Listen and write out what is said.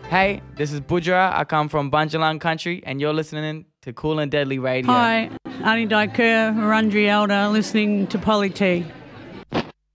Hey, this is Budra. I come from Bunjalung country, and you're listening to Cool and Deadly Radio. Hi, Ani Daikur, Murundri Elder, listening to Polly T.